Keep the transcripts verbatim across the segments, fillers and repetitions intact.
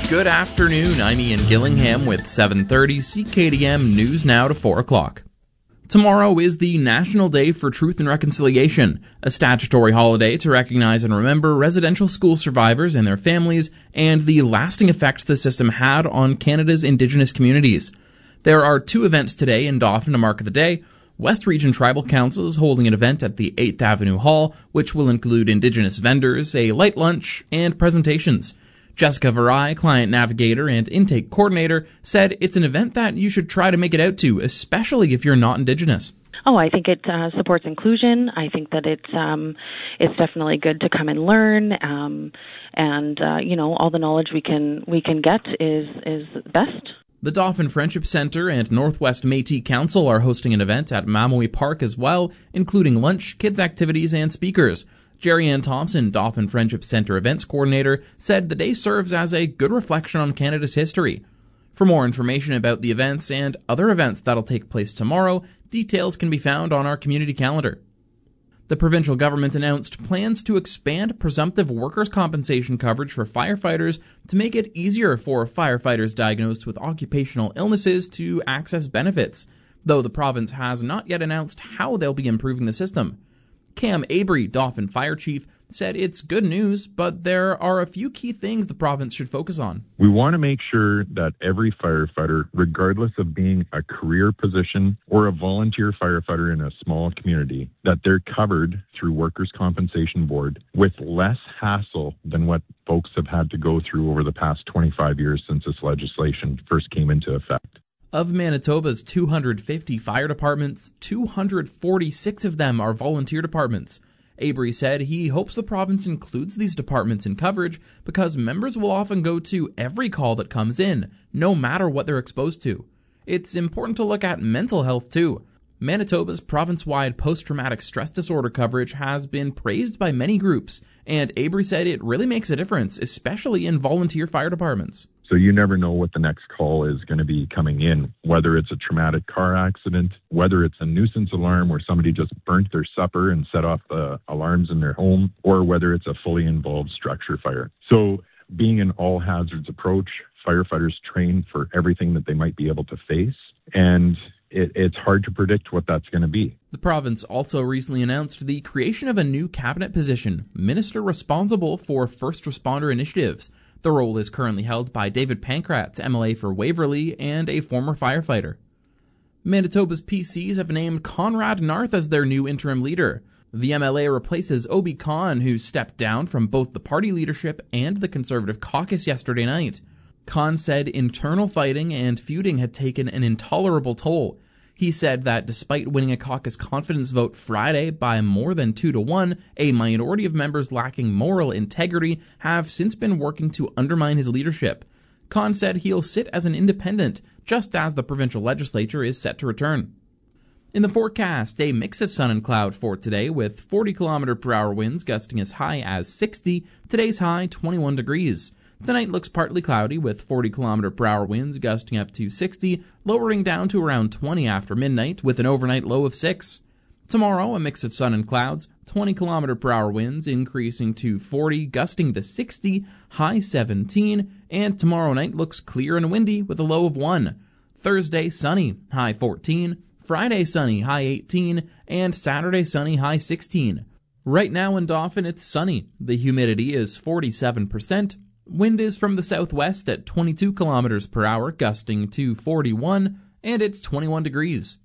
Good afternoon, I'm Ian Gillingham with seven thirty C K D M News Now to four o'clock. Tomorrow is the National Day for Truth and Reconciliation, a statutory holiday to recognize and remember residential school survivors and their families and the lasting effects the system had on Canada's Indigenous communities. There are two events today in Dauphin to mark the day. West Region Tribal Council is holding an event at the eighth Avenue Hall, which will include Indigenous vendors, a light lunch, and presentations. Jessica Varai, Client Navigator and Intake Coordinator, said it's an event that you should try to make it out to, especially if you're not Indigenous. Oh, I think it uh, supports inclusion. I think that it's um, it's definitely good to come and learn, um, and uh, you know, all the knowledge we can we can get is is best. The Dauphin Friendship Centre and Northwest Métis Council are hosting an event at Mamoe Park as well, including lunch, kids' activities, and speakers. Jerry Ann Thompson, Dauphin Friendship Centre Events Coordinator, said the day serves as a good reflection on Canada's history. For more information about the events and other events that'll take place tomorrow, details can be found on our community calendar. The provincial government announced plans to expand presumptive workers' compensation coverage for firefighters to make it easier for firefighters diagnosed with occupational illnesses to access benefits, though the province has not yet announced how they'll be improving the system. Cam Abry, Dauphin Fire Chief, said it's good news, but there are a few key things the province should focus on. We want to make sure that every firefighter, regardless of being a career position or a volunteer firefighter in a small community, that they're covered through Workers' Compensation Board with less hassle than what folks have had to go through over the past twenty-five years since this legislation first came into effect. Of Manitoba's two hundred fifty fire departments, two hundred forty-six of them are volunteer departments. Abry said he hopes the province includes these departments in coverage because members will often go to every call that comes in, no matter what they're exposed to. It's important to look at mental health too. Manitoba's province-wide post-traumatic stress disorder coverage has been praised by many groups, and Abry said it really makes a difference, especially in volunteer fire departments. So you never know what the next call is going to be coming in, whether it's a traumatic car accident, whether it's a nuisance alarm where somebody just burnt their supper and set off the alarms in their home, or whether it's a fully involved structure fire. So being an all hazards approach, firefighters train for everything that they might be able to face, and it, it's hard to predict what that's going to be. The province also recently announced the creation of a new cabinet position, Minister responsible for first responder initiatives. The role is currently held by David Pankratz, M L A for Waverley and a former firefighter. Manitoba's P Cs have named Conrad Narth as their new interim leader. The M L A replaces Obi Khan, who stepped down from both the party leadership and the Conservative caucus yesterday night. Khan said internal fighting and feuding had taken an intolerable toll. He said that despite winning a caucus confidence vote Friday by more than two to one, a minority of members lacking moral integrity have since been working to undermine his leadership. Khan said he'll sit as an independent, just as the provincial legislature is set to return. In the forecast, a mix of sun and cloud for today with forty kilometer per hour winds gusting as high as sixty, today's high twenty-one degrees. Tonight looks partly cloudy with forty kilometer per hour winds gusting up to sixty, lowering down to around twenty after midnight with an overnight low of six. Tomorrow, a mix of sun and clouds, twenty kilometer per hour winds increasing to forty, gusting to sixty, high seventeen, and tomorrow night looks clear and windy with a low of one. Thursday, sunny, high fourteen, Friday, sunny, high eighteen, and Saturday, sunny, high sixteen. Right now in Dauphin, it's sunny. The humidity is forty-seven percent. Wind is from the southwest at twenty-two kilometers per hour, gusting to forty-one, and it's twenty-one degrees.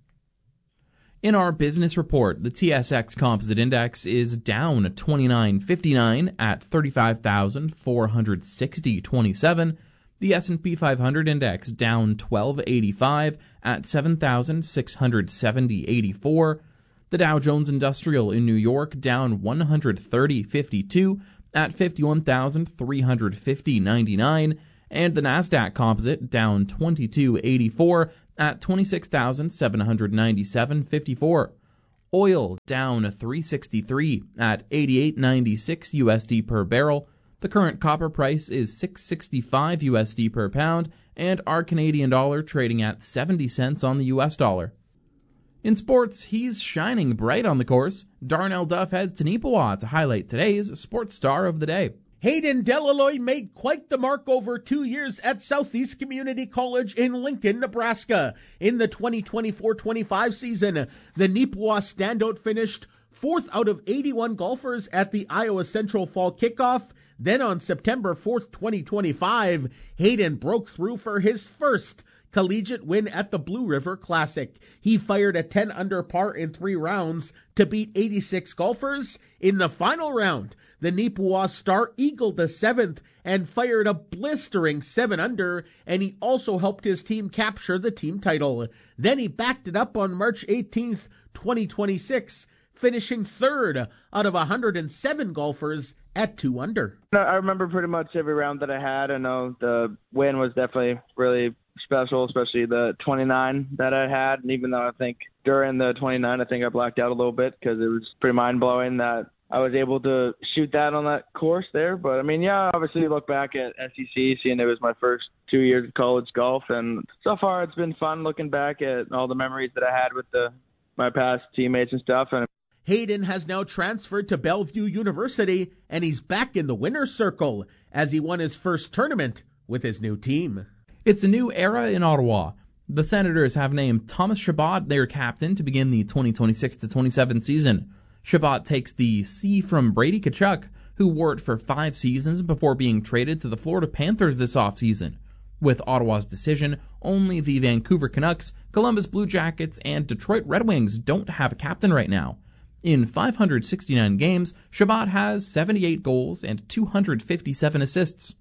In our business report, the T S X Composite Index is down twenty-nine fifty-nine at thirty-five thousand four hundred sixty point two seven. The S and P five hundred Index down twelve eighty-five at seven thousand six hundred seventy point eight four. The Dow Jones Industrial in New York down one hundred thirty point five two at fifty-one thousand three hundred fifty point nine nine, and the Nasdaq Composite down twenty-two eighty-four at twenty-six thousand seven hundred ninety-seven point five four. Oil down three sixty-three at eighty-eight ninety-six U S D per barrel. The current copper price is six sixty-five U S D per pound, and our Canadian dollar trading at seventy cents on the U S dollar. In sports, he's shining bright on the course. Darnell Duff heads to Neepawa to highlight today's sports star of the day. Hayden Delaloy made quite the mark over two years at Southeast Community College in Lincoln, Nebraska. In the twenty twenty-four twenty-five season, the Neepawa standout finished fourth out of eighty-one golfers at the Iowa Central Fall Kickoff. Then on September fourth, twenty twenty-five, Hayden broke through for his first collegiate win at the Blue River Classic. He fired a ten under par in three rounds to beat eighty-six golfers. In the final round, the Neepawa star eagled the seventh and fired a blistering seven under, and he also helped his team capture the team title. Then he backed it up on March eighteenth, twenty twenty-six, finishing third out of one hundred seven golfers at two under. I remember pretty much every round that I had. I know the win was definitely really special, especially the twenty-nine that I had. And even though I think during the twenty-nine, I think I blacked out a little bit because it was pretty mind-blowing that I was able to shoot that on that course there. But, I mean, yeah, obviously you look back at S E C, seeing it was my first two years of college golf. And so far it's been fun looking back at all the memories that I had with the my past teammates and stuff. And Hayden has now transferred to Bellevue University, and he's back in the winner's circle as he won his first tournament with his new team. It's a new era in Ottawa. The Senators have named Thomas Chabot their captain to begin the twenty twenty-six to twenty-seven season. Chabot takes the C from Brady Tkachuk, who wore it for five seasons before being traded to the Florida Panthers this offseason. With Ottawa's decision, only the Vancouver Canucks, Columbus Blue Jackets, and Detroit Red Wings don't have a captain right now. In five hundred sixty-nine games, Chabot has seventy-eight goals and two hundred fifty-seven assists.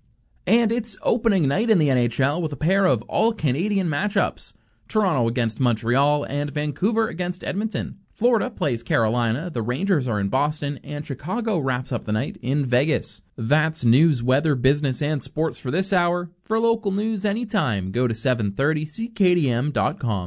And it's opening night in the N H L with a pair of all-Canadian matchups. Toronto against Montreal and Vancouver against Edmonton. Florida plays Carolina, the Rangers are in Boston, and Chicago wraps up the night in Vegas. That's news, weather, business, and sports for this hour. For local news anytime, go to seven thirty C K D M dot com.